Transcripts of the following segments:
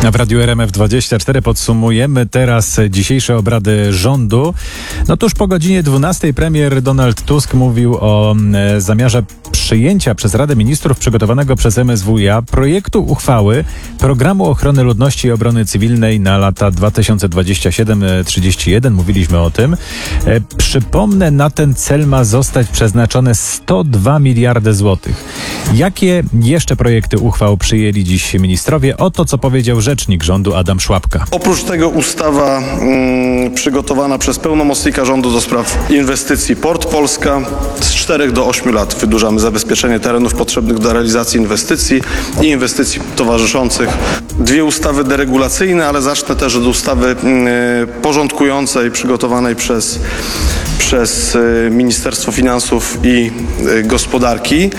W Radiu RMF24 podsumujemy teraz dzisiejsze obrady rządu. Tuż po godzinie 12 premier Donald Tusk mówił o zamiarze przyjęcia przez Radę Ministrów przygotowanego przez MSWiA projektu uchwały Programu Ochrony Ludności i Obrony Cywilnej na lata 2027-31. Mówiliśmy o tym. Przypomnę, na ten cel ma zostać przeznaczone 102 miliardy złotych. Jakie jeszcze projekty uchwał przyjęli dziś ministrowie? Oto co powiedział rzecznik rządu Adam Szłapka. Oprócz tego ustawa przygotowana przez pełnomocnika rządu do spraw inwestycji Port Polska z 4 do 8 lat wydłużamy zabezpieczenie terenów potrzebnych do realizacji inwestycji i inwestycji towarzyszących. 2 ustawy deregulacyjne, ale zacznę też od ustawy porządkującej przygotowanej przez Ministerstwo Finansów i Gospodarki.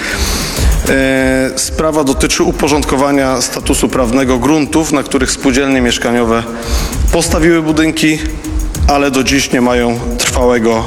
Sprawa dotyczy uporządkowania statusu prawnego gruntów, na których spółdzielnie mieszkaniowe postawiły budynki, ale do dziś nie mają trwałego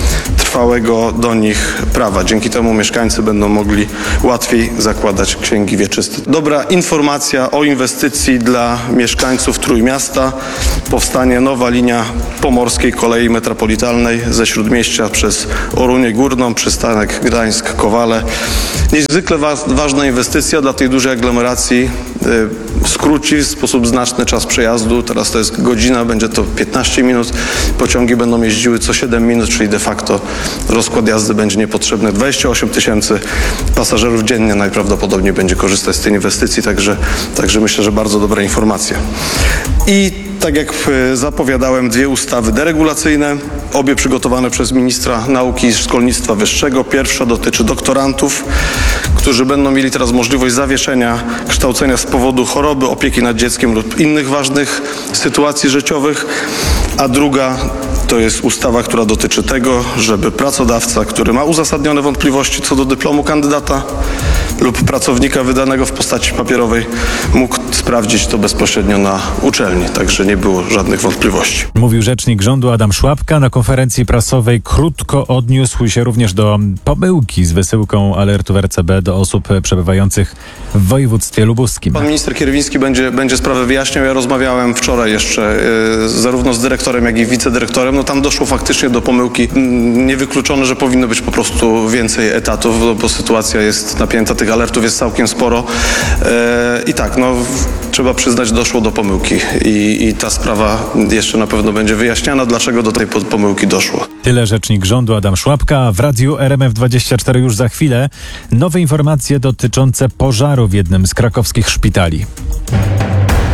do nich prawa. Dzięki temu mieszkańcy będą mogli łatwiej zakładać księgi wieczyste. Dobra informacja o inwestycji dla mieszkańców Trójmiasta. Powstanie nowa linia pomorskiej kolei metropolitalnej ze Śródmieścia przez Orunię Górną, przystanek Gdańsk-Kowale. Niezwykle ważna inwestycja dla tej dużej aglomeracji. Skróci w sposób znaczny czas przejazdu. Teraz to jest godzina, będzie to 15 minut. Pociągi będą jeździły co 7 minut, czyli de facto rozkład jazdy będzie niepotrzebny. 28 000 pasażerów dziennie najprawdopodobniej będzie korzystać z tej inwestycji, także myślę, że bardzo dobra informacja. I tak jak zapowiadałem, 2 ustawy deregulacyjne, obie przygotowane przez ministra nauki i szkolnictwa wyższego. Pierwsza dotyczy doktorantów, którzy będą mieli teraz możliwość zawieszenia kształcenia z powodu choroby, opieki nad dzieckiem lub innych ważnych sytuacji życiowych, a druga to jest ustawa, która dotyczy tego, żeby pracodawca, który ma uzasadnione wątpliwości co do dyplomu kandydata lub pracownika wydanego w postaci papierowej, mógł sprawdzić to bezpośrednio na uczelni, także nie było żadnych wątpliwości. Mówił rzecznik rządu Adam Szłapka. Na konferencji prasowej krótko odniósł się również do pomyłki z wysyłką alertu RCB do osób przebywających w województwie lubuskim. Pan minister Kierwiński będzie sprawę wyjaśniał. Ja rozmawiałem wczoraj jeszcze zarówno z dyrektorem, jak i wicedyrektorem. Tam doszło faktycznie do pomyłki. Niewykluczone, że powinno być po prostu więcej etatów, bo sytuacja jest napięta, tych alertów jest całkiem sporo. I tak, trzeba przyznać, doszło do pomyłki i ta sprawa jeszcze na pewno będzie wyjaśniana, dlaczego do tej pomyłki doszło. Tyle rzecznik rządu Adam Szłapka. W Radiu RMF24 już za chwilę nowe informacje dotyczące pożaru w jednym z krakowskich szpitali.